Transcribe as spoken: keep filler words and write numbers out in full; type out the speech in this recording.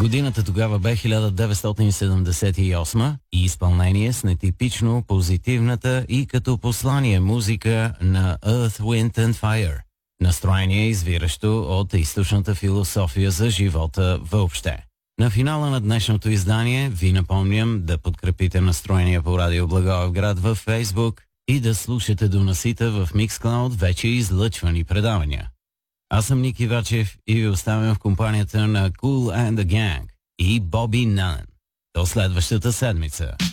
Годината тогава бе хиляда деветстотин седемдесет и осма и изпълнение с нетипично позитивната и като послание музика на Earth, Wind and Fire. Настроение, извиращо от източната философия за живота въобще. На финала на днешното издание ви напомням да подкрепите настроение по Радио Благоевград във Фейсбук и да слушате доносите в Mixcloud вече излъчвани предавания. Аз съм Ники Вачев и ви оставям в компанията на Kool and the Gang и Bobby Nunn. До следващата седмица.